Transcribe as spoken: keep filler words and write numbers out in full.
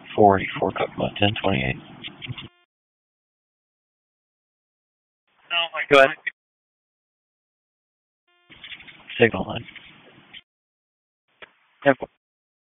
four eighty-four Kokomo, ten twenty-eight. Oh my Go God. ahead. Signal line. ten